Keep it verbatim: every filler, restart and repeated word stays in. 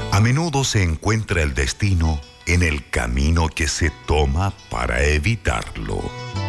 A menudo se encuentra el destino en el camino que se toma para evitarlo.